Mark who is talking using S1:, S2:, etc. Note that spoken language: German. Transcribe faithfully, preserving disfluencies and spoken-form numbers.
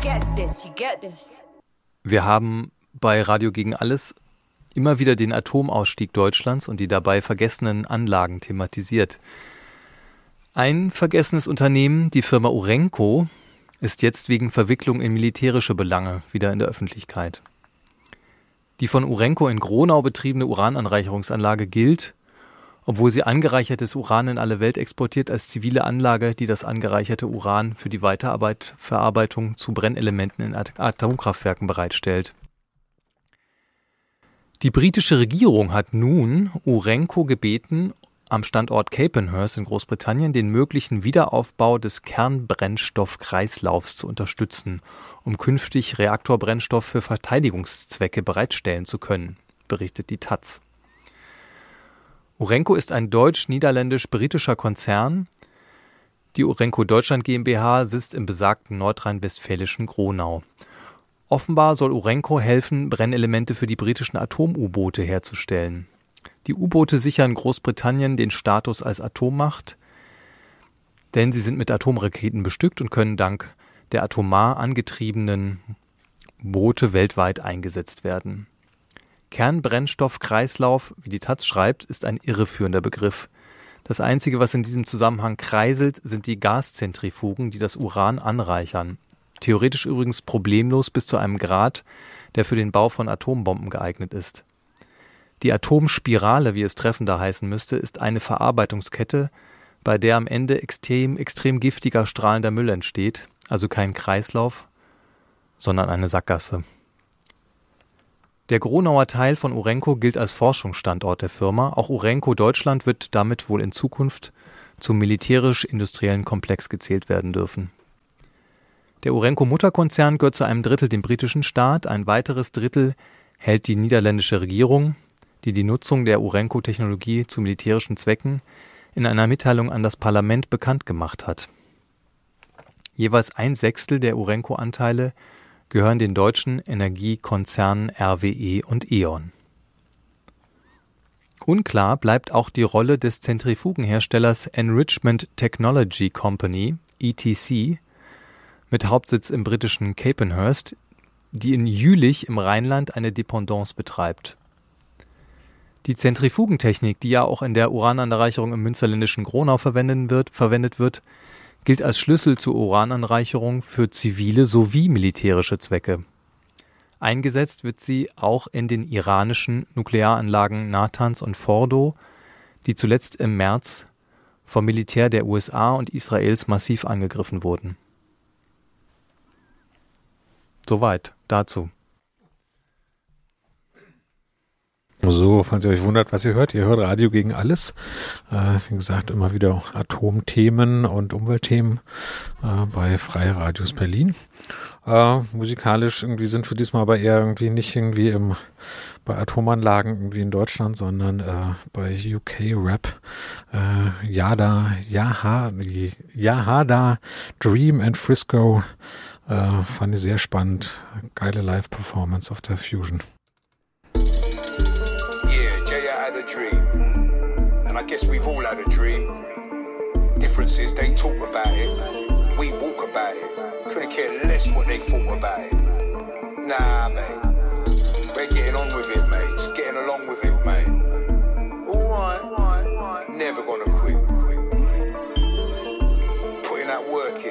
S1: Wir haben bei Radio gegen alles immer wieder den Atomausstieg Deutschlands und die dabei vergessenen Anlagen thematisiert. Ein vergessenes Unternehmen, die Firma Urenco, ist jetzt wegen Verwicklung in militärische Belange wieder in der Öffentlichkeit. Die von Urenco in Gronau betriebene Urananreicherungsanlage gilt, obwohl sie angereichertes Uran in alle Welt exportiert, als zivile Anlage, die das angereicherte Uran für die Weiterverarbeitung zu Brennelementen in Atomkraftwerken bereitstellt. Die britische Regierung hat nun Urenco gebeten, am Standort Capenhurst in Großbritannien den möglichen Wiederaufbau des Kernbrennstoffkreislaufs zu unterstützen, um künftig Reaktorbrennstoff für Verteidigungszwecke bereitstellen zu können, berichtet die Taz. Urenco ist ein deutsch-niederländisch-britischer Konzern. Die Urenco Deutschland GmbH sitzt im besagten nordrhein-westfälischen Gronau. Offenbar soll Urenco helfen, Brennelemente für die britischen Atom-U-Boote herzustellen. Die U-Boote sichern Großbritannien den Status als Atommacht, denn sie sind mit Atomraketen bestückt und können dank der atomar angetriebenen Boote weltweit eingesetzt werden. Kernbrennstoffkreislauf, wie die Taz schreibt, ist ein irreführender Begriff. Das Einzige, was in diesem Zusammenhang kreiselt, sind die Gaszentrifugen, die das Uran anreichern. Theoretisch übrigens problemlos bis zu einem Grad, der für den Bau von Atombomben geeignet ist. Die Atomspirale, wie es treffender heißen müsste, ist eine Verarbeitungskette, bei der am Ende extrem, extrem giftiger strahlender Müll entsteht, also kein Kreislauf, sondern eine Sackgasse. Der Gronauer Teil von Urenco gilt als Forschungsstandort der Firma. Auch Urenco Deutschland wird damit wohl in Zukunft zum militärisch-industriellen Komplex gezählt werden dürfen. Der Urenco-Mutterkonzern gehört zu einem Drittel dem britischen Staat, ein weiteres Drittel hält die niederländische Regierung, die die Nutzung der Urenco-Technologie zu militärischen Zwecken in einer Mitteilung an das Parlament bekannt gemacht hat. Jeweils ein Sechstel der Urenco-Anteile gehören den deutschen Energiekonzernen R W E und E.ON. Unklar bleibt auch die Rolle des Zentrifugenherstellers Enrichment Technology Company, E T C, mit Hauptsitz im britischen Capenhurst, die in Jülich im Rheinland eine Dependance betreibt. Die Zentrifugentechnik, die ja auch in der Urananreicherung im münsterländischen Gronau verwendet wird, verwendet wird, gilt als Schlüssel zur Urananreicherung für zivile sowie militärische Zwecke. Eingesetzt wird sie auch in den iranischen Nuklearanlagen Natanz und Fordo, die zuletzt im März vom Militär der U S A und Israels massiv angegriffen wurden. Soweit dazu.
S2: So, falls ihr euch wundert, was ihr hört, ihr hört Radio gegen alles. Äh, wie gesagt, immer wieder auch Atomthemen und Umweltthemen äh, bei Freie Radios Berlin. Äh, musikalisch irgendwie sind wir diesmal aber eher irgendwie nicht irgendwie im bei Atomanlagen irgendwie in Deutschland, sondern äh, bei U K-Rap. Äh, Yada, Yaha, Yahada, Dream and Frisco. Äh, fand ich sehr spannend. Geile Live-Performance auf der Fusion.
S3: A dream, and I guess we've all had a dream. Difference is they talk about it, we walk about it. Couldn't care less what they thought about it. Nah, mate, we're getting on with it, mate. Just getting along with it, mate. Alright, never gonna quit. Putting that work in.